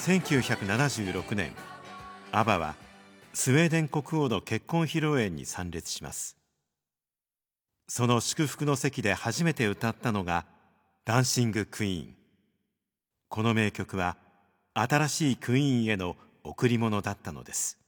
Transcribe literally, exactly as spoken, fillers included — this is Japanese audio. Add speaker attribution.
Speaker 1: せんきゅうひゃくななじゅうろくねん、アバはスウェーデン国王の結婚披露宴に参列します。その祝福の席で初めて歌ったのがダンシング・クイーン。この名曲は新しいクイーンへの贈り物だったのです。